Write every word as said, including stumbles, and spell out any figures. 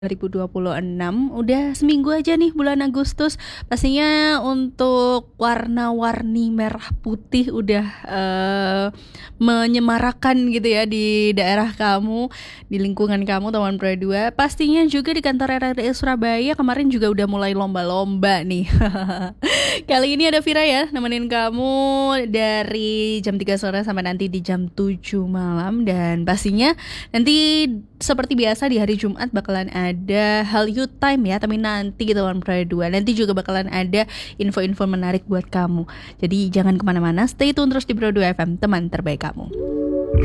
dua ribu dua puluh enam. Udah seminggu aja nih bulan Agustus. Pastinya untuk warna-warni merah putih udah uh, menyemarakan gitu ya di daerah kamu, di lingkungan kamu Taman Pura dua. Pastinya juga di kantor R R I Surabaya kemarin juga udah mulai lomba-lomba nih. Kali ini ada Vira ya nemenin kamu dari jam tiga sore sampai nanti di jam tujuh malam. Dan pastinya nanti seperti biasa di hari Jumat bakalan ada Hallyu Time ya, tapi nanti gitu Taman Pura dua. Nanti juga bakalan ada info-info menarik buat kamu. Jadi jangan kemana-mana, stay tune terus di Pura dua F M, teman terbaik kamu.